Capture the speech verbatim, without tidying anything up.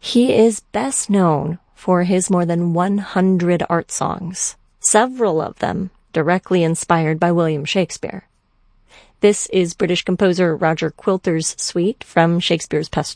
He is best known for his more than one hundred art songs, several of them directly inspired by William Shakespeare. This is British composer Roger Quilter's suite from Shakespeare's Pastoral.